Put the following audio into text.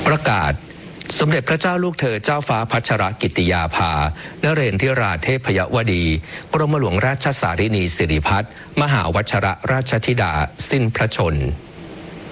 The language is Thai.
ประกาศสมเด็จพระเจ้าลูกเธอเจ้าฟ้าพัชรกิติยาภานเรนทิราเทพยวดีกรมหลวงราชสารินีสิริพัฒน์มหาวัชรราชธิดาสิ้นพระชนม์